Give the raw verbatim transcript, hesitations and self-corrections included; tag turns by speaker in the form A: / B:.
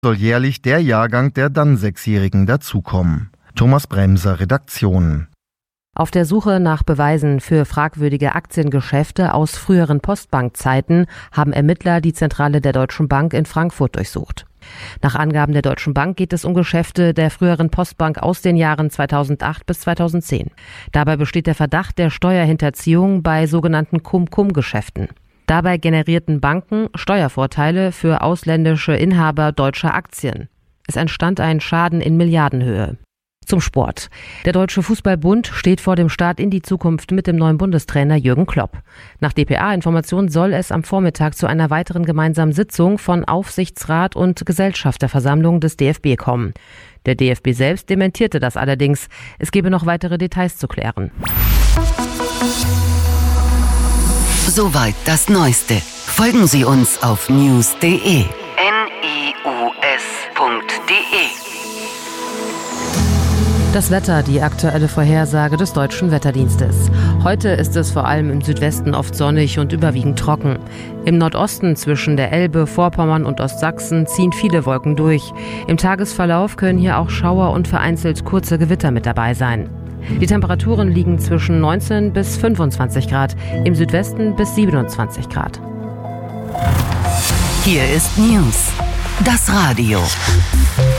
A: soll jährlich der Jahrgang der dann Sechsjährigen dazukommen. Thomas Bremser, Redaktion.
B: Auf der Suche nach Beweisen für fragwürdige Aktiengeschäfte aus früheren Postbankzeiten haben Ermittler die Zentrale der Deutschen Bank in Frankfurt durchsucht. Nach Angaben der Deutschen Bank geht es um Geschäfte der früheren Postbank aus den Jahren zweitausendacht bis zweitausendzehn. Dabei besteht der Verdacht der Steuerhinterziehung bei sogenannten Cum-Cum-Geschäften. Dabei generierten Banken Steuervorteile für ausländische Inhaber deutscher Aktien. Es entstand ein Schaden in Milliardenhöhe. Zum Sport. Der Deutsche Fußballbund steht vor dem Start in die Zukunft mit dem neuen Bundestrainer Jürgen Klopp. Nach D P A-Informationen soll es am Vormittag zu einer weiteren gemeinsamen Sitzung von Aufsichtsrat und Gesellschafterversammlung des D F B kommen. Der D F B selbst dementierte das allerdings. Es gebe noch weitere Details zu klären.
C: Soweit das Neueste. Folgen Sie uns auf news punkt de. N I U S punkt de.
B: Das Wetter, die aktuelle Vorhersage des Deutschen Wetterdienstes. Heute ist es vor allem im Südwesten oft sonnig und überwiegend trocken. Im Nordosten zwischen der Elbe, Vorpommern und Ostsachsen ziehen viele Wolken durch. Im Tagesverlauf können hier auch Schauer und vereinzelt kurze Gewitter mit dabei sein. Die Temperaturen liegen zwischen neunzehn bis fünfundzwanzig Grad, im Südwesten bis siebenundzwanzig Grad.
C: Hier ist News, das Radio.